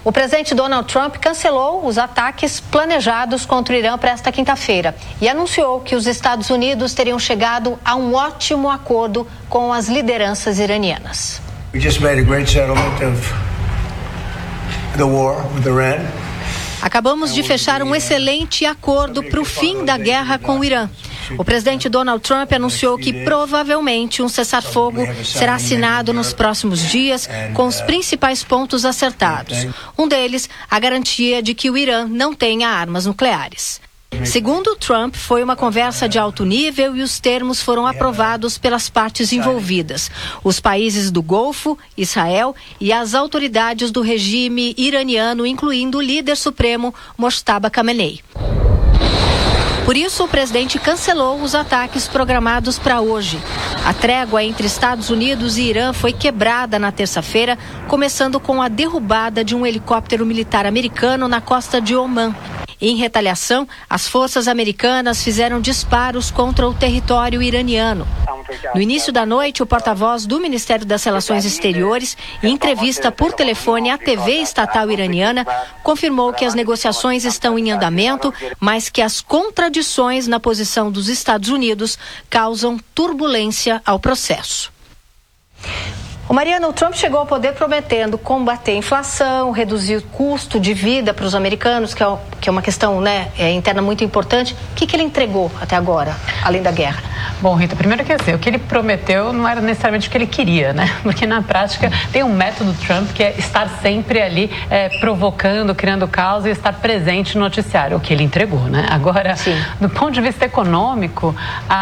O presidente Donald Trump cancelou os ataques planejados contra o Irã para esta quinta-feira e anunciou que os Estados Unidos teriam chegado a um ótimo acordo com as lideranças iranianas. We just made a great settlement of the war with Iran. Acabamos de fechar um excelente acordo para o fim da guerra com o Irã. O presidente Donald Trump anunciou que provavelmente um cessar-fogo será assinado nos próximos dias com os principais pontos acertados. Um deles, a garantia de que o Irã não tenha armas nucleares. Segundo Trump, foi uma conversa de alto nível e os termos foram aprovados pelas partes envolvidas, os países do Golfo, Israel e as autoridades do regime iraniano, incluindo o líder supremo Mojtaba Khamenei. Por isso, o presidente cancelou os ataques programados para hoje. A trégua entre Estados Unidos e Irã foi quebrada na terça-feira, começando com a derrubada de um helicóptero militar americano na costa de Omã. Em retaliação, as forças americanas fizeram disparos contra o território iraniano. No início da noite, o porta-voz do Ministério das Relações Exteriores, em entrevista por telefone à TV estatal iraniana, confirmou que as negociações estão em andamento, mas que as contradições na posição dos Estados Unidos causam turbulência ao processo. O Mariana, o Trump chegou ao poder prometendo combater a inflação, reduzir o custo de vida para os americanos, que é uma questão, interna muito importante. O que ele entregou até agora, além da guerra? Bom, Rita, primeiro que o que ele prometeu não era necessariamente o que ele queria, né? Porque na prática tem um método Trump que é estar sempre ali provocando, criando caos e estar presente no noticiário, o que ele entregou, né? Agora, sim, do ponto de vista econômico,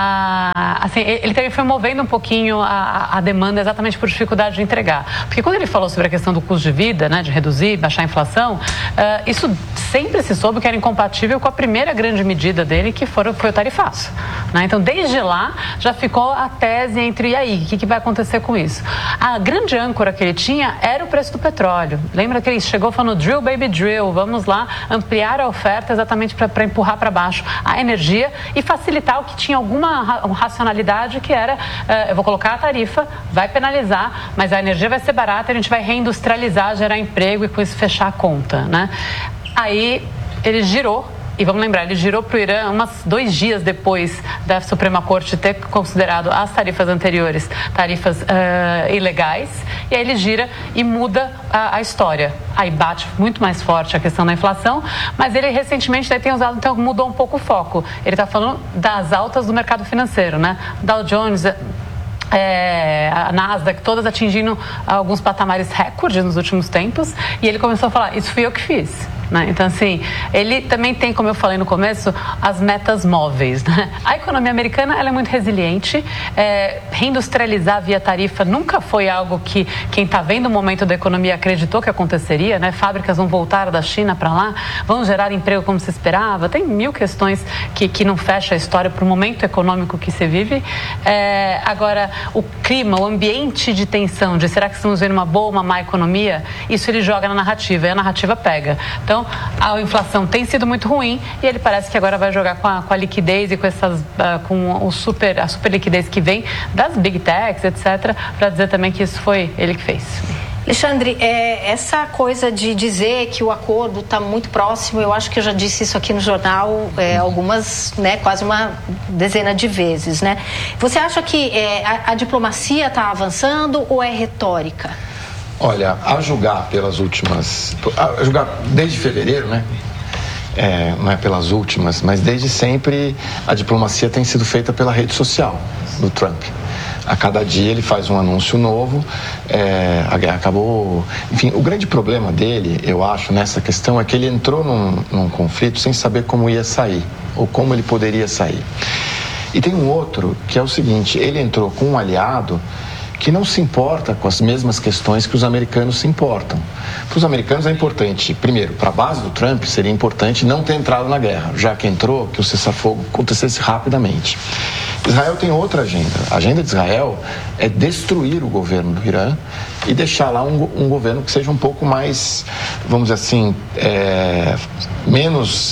ele também foi movendo um pouquinho a demanda exatamente por dificuldade de entregar. Porque quando ele falou sobre a questão do custo de vida, né, de reduzir, baixar a inflação, isso sempre se soube que era incompatível com a primeira grande medida dele, que foi o tarifaço, né? Então, desde lá, já ficou a tese entre, e aí, o que vai acontecer com isso? A grande âncora que ele tinha era o preço do petróleo. Lembra que ele chegou falando, drill, baby, drill, vamos lá ampliar a oferta exatamente para empurrar para baixo a energia e facilitar o que tinha alguma racionalidade, que era, eu vou colocar a tarifa, vai penalizar, mas a energia vai ser barata, a gente vai reindustrializar, gerar emprego e com isso fechar a conta, né? Aí ele girou. E vamos lembrar, ele girou para o Irã 2 dias depois da Suprema Corte ter considerado as tarifas anteriores tarifas ilegais, e aí ele gira e muda a história. Aí bate muito mais forte a questão da inflação, mas ele recentemente tem usado, então mudou um pouco o foco. Ele está falando das altas do mercado financeiro, né? Dow Jones, a Nasdaq, todas atingindo alguns patamares recordes nos últimos tempos, e ele começou a falar, isso fui eu que fiz. Né? Então, assim, ele também tem, como eu falei no começo, as metas móveis, né? A economia americana, ela é muito resiliente, reindustrializar via tarifa nunca foi algo que quem está vendo o momento da economia acreditou que aconteceria, né? Fábricas vão voltar da China para lá, vão gerar emprego como se esperava, tem 1000 questões que não fecha a história para o momento econômico que se vive. Agora, o clima, o ambiente de tensão, de será que estamos vendo uma boa ou uma má economia, isso ele joga na narrativa, e a narrativa pega. Então, a inflação tem sido muito ruim e ele parece que agora vai jogar com a liquidez e com a super liquidez que vem das big techs, etc., para dizer também que isso foi ele que fez. Alexandre, essa coisa de dizer que o acordo está muito próximo, eu acho que eu já disse isso aqui no jornal algumas, quase uma dezena de vezes, né? Você acha que a diplomacia está avançando ou é retórica? Olha, a julgar desde fevereiro, né? Não é pelas últimas, mas desde sempre a diplomacia tem sido feita pela rede social do Trump. A cada dia ele faz um anúncio novo, a guerra acabou. Enfim, o grande problema dele, eu acho, nessa questão é que ele entrou num conflito sem saber como ia sair, ou como ele poderia sair. E tem um outro, que é o seguinte, ele entrou com um aliado que não se importa com as mesmas questões que os americanos se importam. Para os americanos é importante, primeiro, para a base do Trump seria importante não ter entrado na guerra, já que entrou, que o cessar-fogo acontecesse rapidamente. Israel tem outra agenda. A agenda de Israel é destruir o governo do Irã e deixar lá um governo que seja um pouco mais, vamos dizer assim, menos...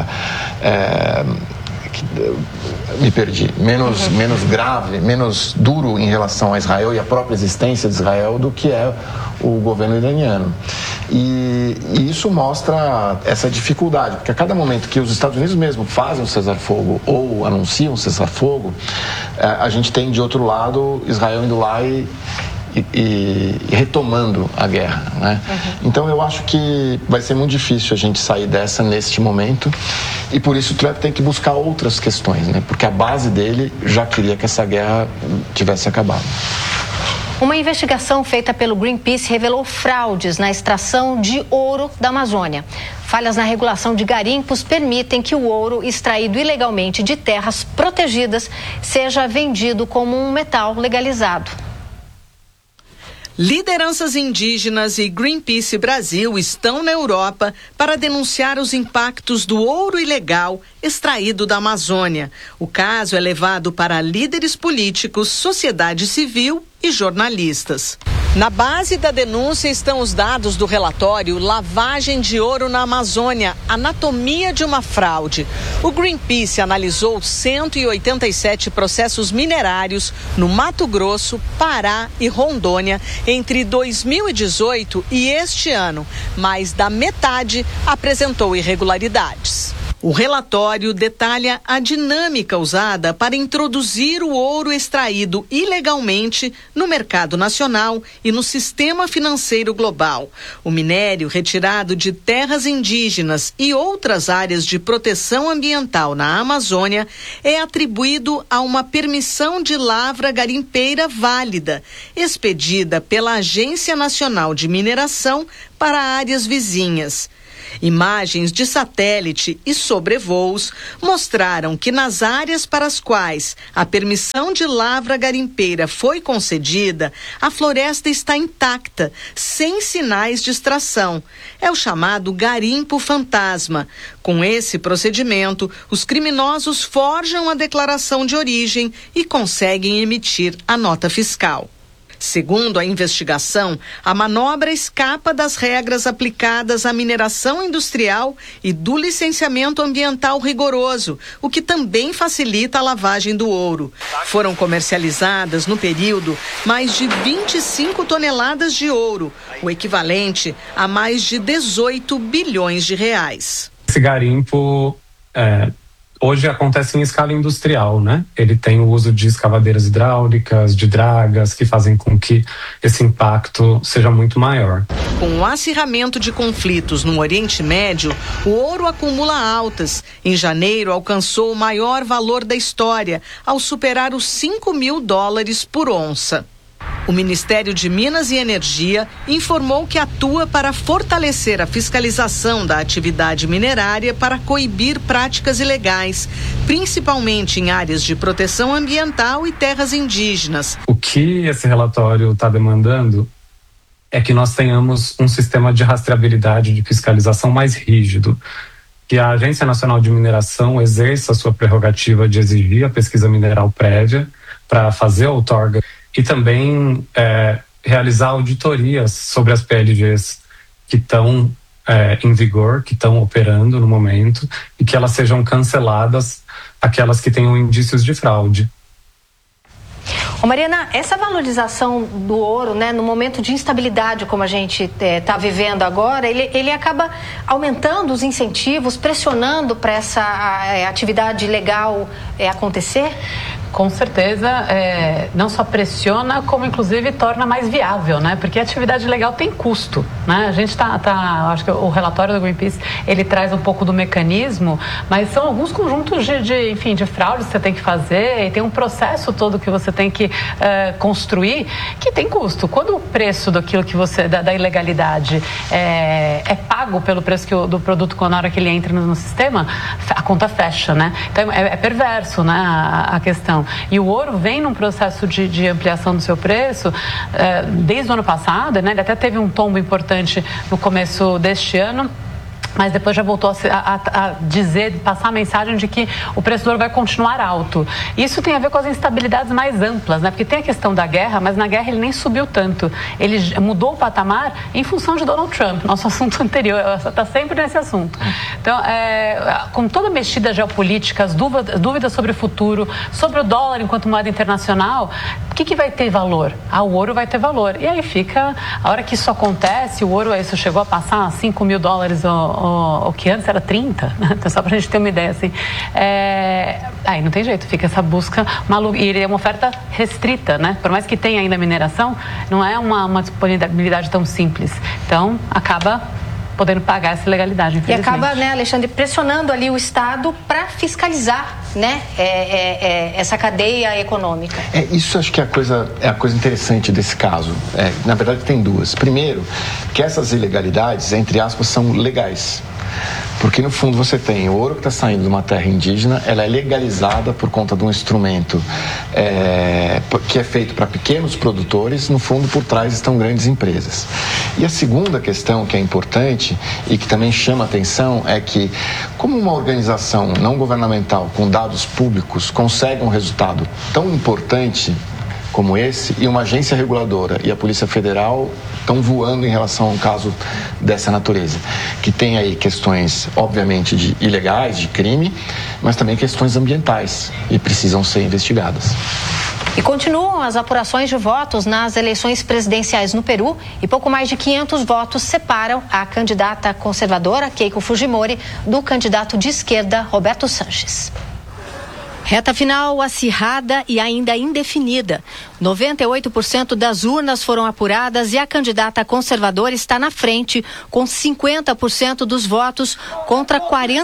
me perdi, menos grave, menos duro em relação a Israel e a própria existência de Israel do que é o governo iraniano. E isso mostra essa dificuldade, porque a cada momento que os Estados Unidos mesmo fazem um cessar-fogo ou anunciam um cessar-fogo, a gente tem de outro lado Israel indo lá e retomando a guerra, né? Então eu acho que vai ser muito difícil a gente sair dessa neste momento, e por isso o Trump tem que buscar outras questões, né? Porque a base dele já queria que essa guerra tivesse acabado. Uma investigação feita pelo Greenpeace revelou fraudes na extração de ouro da Amazônia. Falhas na regulação de garimpos permitem que o ouro extraído ilegalmente de terras protegidas seja vendido como um metal legalizado. Lideranças indígenas e Greenpeace Brasil estão na Europa para denunciar os impactos do ouro ilegal extraído da Amazônia. O caso é levado para líderes políticos, sociedade civil e jornalistas. Na base da denúncia estão os dados do relatório Lavagem de Ouro na Amazônia, Anatomia de uma Fraude. O Greenpeace analisou 187 processos minerários no Mato Grosso, Pará e Rondônia entre 2018 e este ano. Mais da metade apresentou irregularidades. O relatório detalha a dinâmica usada para introduzir o ouro extraído ilegalmente no mercado nacional e no sistema financeiro global. O minério retirado de terras indígenas e outras áreas de proteção ambiental na Amazônia é atribuído a uma permissão de lavra garimpeira válida, expedida pela Agência Nacional de Mineração para áreas vizinhas. Imagens de satélite e sobrevoos mostraram que nas áreas para as quais a permissão de lavra garimpeira foi concedida, a floresta está intacta, sem sinais de extração. É o chamado garimpo fantasma. Com esse procedimento, os criminosos forjam a declaração de origem e conseguem emitir a nota fiscal. Segundo a investigação, a manobra escapa das regras aplicadas à mineração industrial e do licenciamento ambiental rigoroso, o que também facilita a lavagem do ouro. Foram comercializadas no período mais de 25 toneladas de ouro, o equivalente a mais de 18 bilhões de reais. Esse garimpo hoje acontece em escala industrial, né? Ele tem o uso de escavadeiras hidráulicas, de dragas, que fazem com que esse impacto seja muito maior. Com o acirramento de conflitos no Oriente Médio, o ouro acumula altas. Em janeiro, alcançou o maior valor da história, ao superar os $5.000 por onça. O Ministério de Minas e Energia informou que atua para fortalecer a fiscalização da atividade minerária para coibir práticas ilegais, principalmente em áreas de proteção ambiental e terras indígenas. O que esse relatório está demandando é que nós tenhamos um sistema de rastreabilidade de fiscalização mais rígido, que a Agência Nacional de Mineração exerça a sua prerrogativa de exigir a pesquisa mineral prévia para fazer a outorga e também realizar auditorias sobre as PLGs que estão em vigor, que estão operando no momento, e que elas sejam canceladas, aquelas que tenham indícios de fraude. Mariana, essa valorização do ouro, né, no momento de instabilidade como a gente está vivendo agora, ele acaba aumentando os incentivos, pressionando para essa atividade legal acontecer? Com certeza, não só pressiona, como inclusive torna mais viável, né? Porque a atividade legal tem custo, né? A gente acho que o relatório do Greenpeace, ele traz um pouco do mecanismo, mas são alguns conjuntos de fraudes que você tem que fazer, e tem um processo todo que você tem que construir, que tem custo. Quando o preço daquilo que da ilegalidade é pago pelo preço do produto na hora que ele entra no sistema, a conta fecha, né? Então é perverso, né, a questão. E o ouro vem num processo de ampliação do seu preço desde o ano passado, né? Ele até teve um tombo importante no começo deste ano, mas depois já voltou a passar a mensagem de que o preço do ouro vai continuar alto. Isso tem a ver com as instabilidades mais amplas, né? Porque tem a questão da guerra, mas na guerra ele nem subiu tanto. Ele mudou o patamar em função de Donald Trump, nosso assunto anterior, está sempre nesse assunto. Então, com toda a mexida geopolítica, as dúvidas sobre o futuro, sobre o dólar enquanto moeda internacional, que vai ter valor? O ouro vai ter valor. E aí fica, a hora que isso acontece, o ouro isso chegou a passar $5 mil, o que antes era 30, né? Então, só pra gente ter uma ideia, assim. Aí não tem jeito, fica essa busca maluca. E ele é uma oferta restrita, né? Por mais que tenha ainda mineração, não é uma disponibilidade tão simples. Então, acaba podendo pagar essa ilegalidade, infelizmente. E acaba, né, Alexandre, pressionando ali o Estado para fiscalizar, né, essa cadeia econômica. Isso acho que é a coisa interessante desse caso. Na verdade, tem duas. Primeiro, que essas ilegalidades, entre aspas, são legais. Porque, no fundo, você tem o ouro que está saindo de uma terra indígena, ela é legalizada por conta de um instrumento que é feito para pequenos produtores, no fundo, por trás estão grandes empresas. E a segunda questão que é importante e que também chama atenção é que, como uma organização não governamental com dados públicos consegue um resultado tão importante como esse, e uma agência reguladora e a Polícia Federal estão voando em relação a um caso dessa natureza, que tem aí questões, obviamente, de ilegais, de crime, mas também questões ambientais e precisam ser investigadas. E continuam as apurações de votos nas eleições presidenciais no Peru e pouco mais de 500 votos separam a candidata conservadora Keiko Fujimori do candidato de esquerda Roberto Sanches. Reta final acirrada e ainda indefinida. 98% das urnas foram apuradas e a candidata conservadora está na frente, com 50% dos votos contra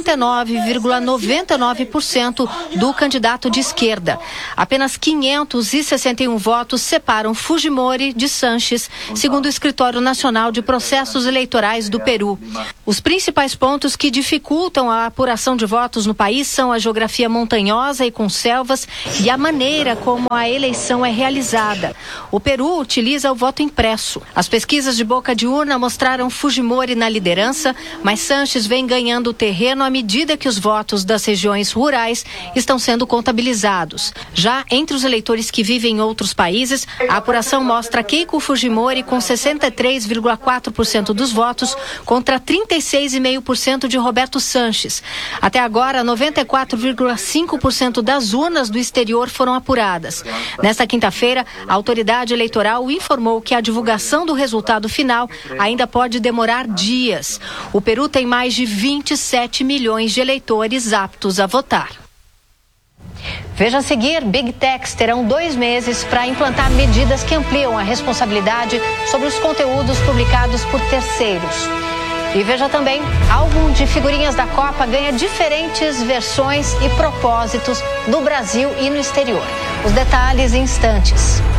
49,99% do candidato de esquerda. Apenas 561 votos separam Fujimori de Sanches, segundo o Escritório Nacional de Processos Eleitorais do Peru. Os principais pontos que dificultam a apuração de votos no país são a geografia montanhosa e com selvas e a maneira como a eleição é realizada. O Peru utiliza o voto impresso. As pesquisas de boca de urna mostraram Fujimori na liderança, mas Sanches vem ganhando terreno à medida que os votos das regiões rurais estão sendo contabilizados. Já entre os eleitores que vivem em outros países, a apuração mostra Keiko Fujimori com 63,4% dos votos contra 36,5% de Roberto Sanches. Até agora, 94,5% das urnas do exterior foram apuradas. Nesta quinta-feira, a autoridade eleitoral informou que a divulgação do resultado final ainda pode demorar dias. O Peru tem mais de 27 milhões de eleitores aptos a votar. Veja a seguir, Big Techs terão 2 meses para implantar medidas que ampliam a responsabilidade sobre os conteúdos publicados por terceiros. E veja também, álbum de figurinhas da Copa ganha diferentes versões e propósitos no Brasil e no exterior. Os detalhes em instantes.